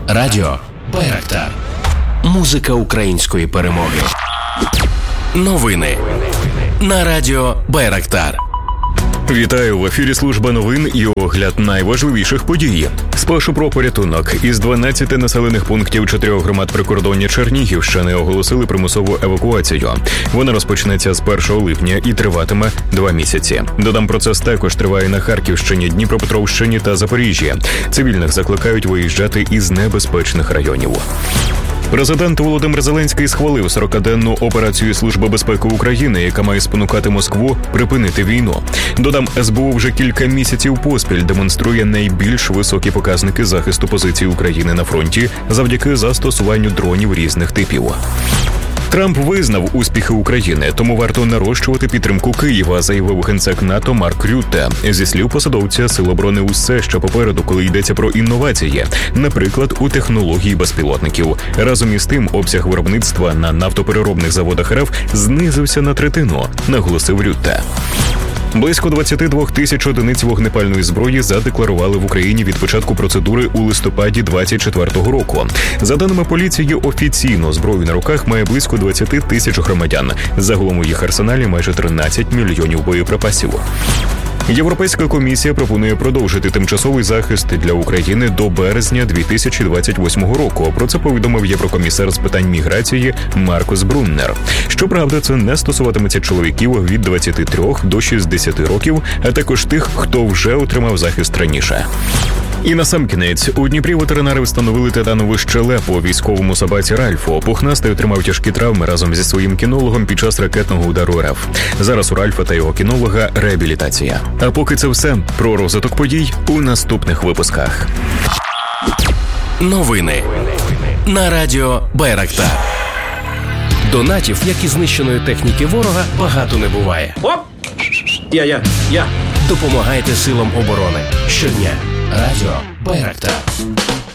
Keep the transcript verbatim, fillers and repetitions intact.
Радіо Байрактар. Музика української перемоги. Новини на Радіо Байрактар. Вітаю, в ефірі служба новин і огляд найважливіших подій. Спершу про порятунок. Із дванадцяти населених пунктів чотирьох громад прикордоння Чернігівщини оголосили примусову евакуацію. Вона розпочнеться з першого липня і триватиме два місяці. Додам, процес також триває на Харківщині, Дніпропетровщині та Запоріжжі. Цивільних закликають виїжджати із небезпечних районів. Президент Володимир Зеленський схвалив сорокаденну операцію Служби безпеки України, яка має спонукати Москву припинити війну. Додам, ес бе у вже кілька місяців поспіль демонструє найбільш високі показники захисту позицій України на фронті завдяки застосуванню дронів різних типів. Трамп визнав успіхи України, тому варто нарощувати підтримку Києва, заявив генсек НАТО Марк Рютте. Зі слів посадовця, Сил оборони усе ще попереду, коли йдеться про інновації, наприклад, у технології безпілотників. Разом із тим, обсяг виробництва на нафтопереробних заводах РФ знизився на третину, наголосив Рютте. Близько двадцять два тисяч одиниць вогнепальної зброї задекларували в Україні від початку процедури у листопаді двадцять четвертого року. За даними поліції, офіційно зброю на руках має близько двадцять тисяч громадян. Загалом у їх арсеналі майже тринадцять мільйонів боєприпасів. Європейська комісія пропонує продовжити тимчасовий захист для України до березня дві тисячі двадцять восьмого року. Про це повідомив єврокомісар з питань міграції Маркус Бруннер. Щоправда, це не стосуватиметься чоловіків від двадцяти трьох до шістдесяти років, а також тих, хто вже отримав захист раніше. І насамкінець, у Дніпрі ветеринари встановили титанову щелепу військовому собаці Ральфу. Пухнастий отримав тяжкі травми разом зі своїм кінологом під час ракетного удару РФ. Зараз у Ральфа та його кінолога реабілітація. А поки це все. Про розвиток подій у наступних випусках. Новини на Радіо Байрактар. Донатів, як і знищеної техніки ворога, багато не буває. Оп! Я, я, я. Допомагайте силам оборони щодня. Радіо Байрактар.